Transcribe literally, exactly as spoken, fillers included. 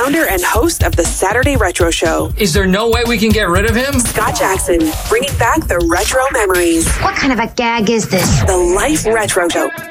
founder and host of the Saturday Retro Show. Is there no way we can get rid of him? Scott Jackson, bringing back the retro memories. What kind of a gag is this? The Life Retro Show.